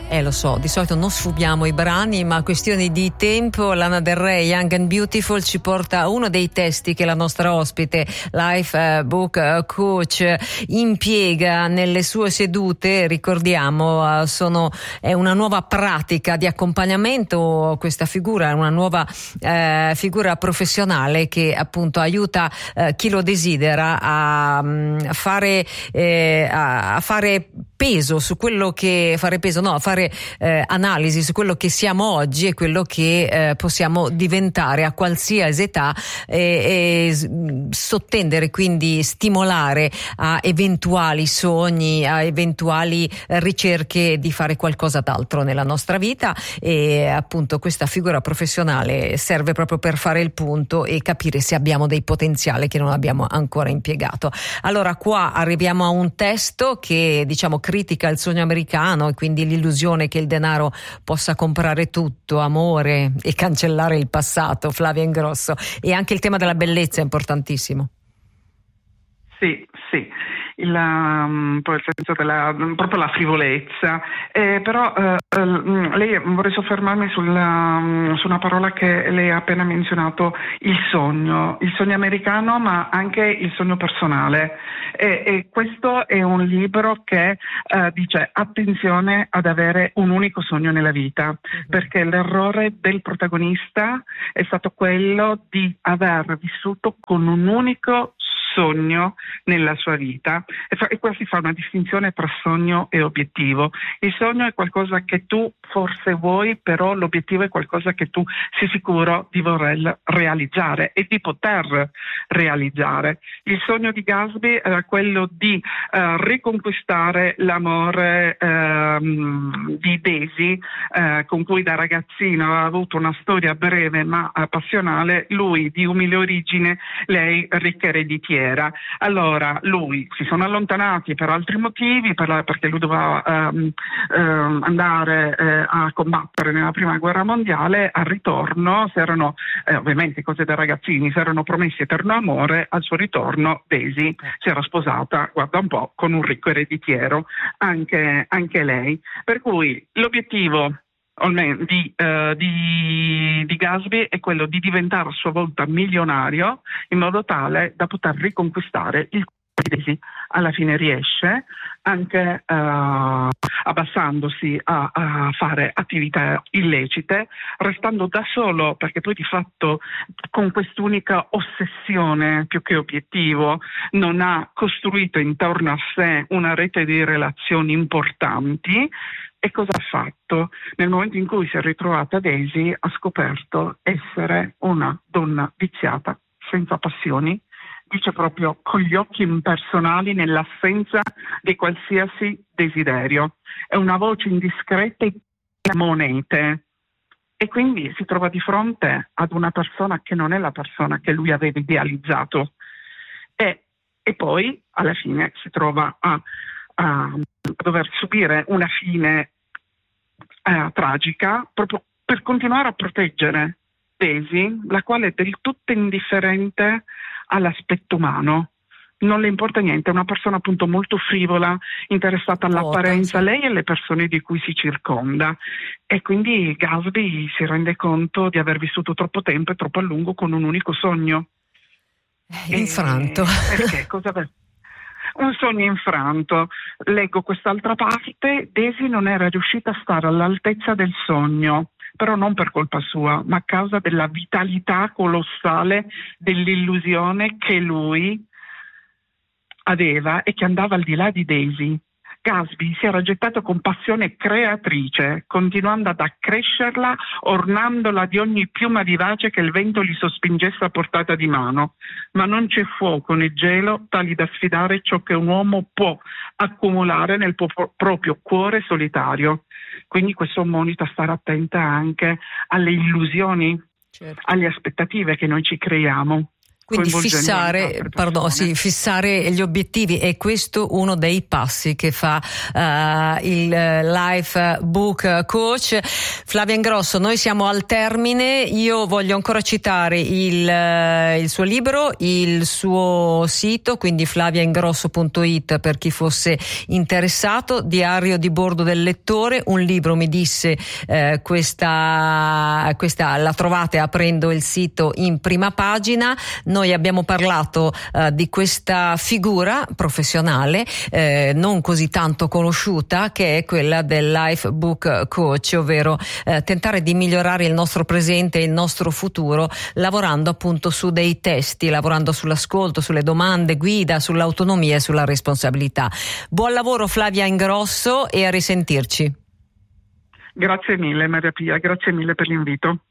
Lo so, di solito non sfumiamo i brani, ma questioni di tempo. Lana Del Rey, Young and Beautiful, ci porta a uno dei testi che la nostra ospite, Life Book Coach, impiega nelle sue sedute. Ricordiamo, è una nuova pratica di accompagnamento, questa figura è una nuova figura professionale che appunto aiuta chi lo desidera a fare peso su quello che a fare analisi su quello che siamo oggi e quello che possiamo diventare a qualsiasi età, e sottendere, quindi stimolare a eventuali sogni, a eventuali ricerche di fare qualcosa d'altro nella nostra vita. E appunto questa figura professionale serve proprio per fare il punto e capire se abbiamo dei potenziali che non abbiamo ancora impiegato. Allora qua arriviamo a un testo che critica il sogno americano e quindi l'illusione che il denaro possa comprare tutto, amore, e cancellare il passato. Flavia Ingrosso. E anche il tema della bellezza è importantissimo. Sì, poi il senso proprio la frivolezza, però lei, vorrei soffermarmi su una parola che lei ha appena menzionato, il sogno americano, ma anche il sogno personale, e questo è un libro che dice attenzione ad avere un unico sogno nella vita, perché l'errore del protagonista è stato quello di aver vissuto con un unico sogno nella sua vita, e qua si fa una distinzione tra sogno e obiettivo. Il sogno è qualcosa che tu forse vuoi, però l'obiettivo è qualcosa che tu sei sicuro di voler realizzare e di poter realizzare. Il sogno di Gatsby era quello di riconquistare l'amore di Daisy, con cui da ragazzino aveva avuto una storia breve ma passionale, lui di umile origine, lei ricca ereditiera. Allora lui si sono allontanati per altri motivi, perché lui doveva andare a combattere nella prima guerra mondiale. Al ritorno si erano, ovviamente cose da ragazzini, si erano promessi eterno amore. Al suo ritorno Daisy si era sposata, guarda un po', con un ricco ereditiero, anche lei, per cui l'obiettivo di Gatsby è quello di diventare a sua volta milionario, in modo tale da poter riconquistare il cuore di Daisy. Alla fine riesce, anche abbassandosi a fare attività illecite, restando da solo, perché poi di fatto con quest'unica ossessione più che obiettivo non ha costruito intorno a sé una rete di relazioni importanti. E cosa ha fatto? Nel momento in cui si è ritrovata Daisy, ha scoperto essere una donna viziata, senza passioni, dice proprio con gli occhi impersonali, nell'assenza di qualsiasi desiderio. È una voce indiscreta e monete. E quindi si trova di fronte ad una persona che non è la persona che lui aveva idealizzato. E poi alla fine si trova a dover subire una fine tragica, proprio per continuare a proteggere Daisy, la quale è del tutto indifferente all'aspetto umano. Non le importa niente, è una persona appunto molto frivola, interessata all'apparenza, lei e le persone di cui si circonda. E quindi Gatsby si rende conto di aver vissuto troppo tempo e troppo a lungo con un unico sogno. Infranto. Perché? Un sogno infranto. Leggo quest'altra parte. Daisy non era riuscita a stare all'altezza del sogno, però non per colpa sua, ma a causa della vitalità colossale dell'illusione che lui aveva e che andava al di là di Daisy. Gatsby si era gettato con passione creatrice, continuando ad accrescerla, ornandola di ogni piuma vivace che il vento gli sospingesse a portata di mano. Ma non c'è fuoco né gelo tali da sfidare ciò che un uomo può accumulare nel proprio cuore solitario. Quindi questo monita a stare attenta anche alle illusioni, alle aspettative che noi ci creiamo. Quindi fissare gli obiettivi, e questo uno dei passi che fa il Life Book Coach. Flavia Ingrosso, noi siamo al termine. Io voglio ancora citare il suo libro, il suo sito, quindi flaviaingrosso.it per chi fosse interessato. Diario di bordo del lettore, un libro, mi disse, questa la trovate aprendo il sito in prima pagina. Noi abbiamo parlato di questa figura professionale non così tanto conosciuta, che è quella del Life Book Coach, ovvero tentare di migliorare il nostro presente e il nostro futuro lavorando appunto su dei testi, lavorando sull'ascolto, sulle domande guida, sull'autonomia e sulla responsabilità. Buon lavoro Flavia Ingrosso e a risentirci. Grazie mille Maria Pia, grazie mille per l'invito.